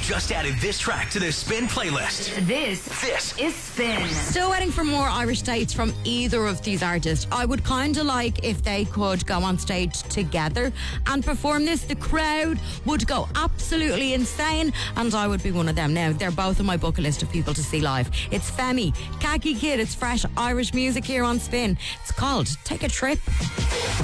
just added this track to the Spin playlist. This is Spin. Still waiting for more Irish dates from either of these artists. I would kind of like if they could go on stage together and perform this. The crowd would go absolutely insane, and I would be one of them. Now, they're both on my bucket list of people to see live. It's Femi, Khaki Kid. It's fresh Irish music here on Spin. It's called Take a Trip.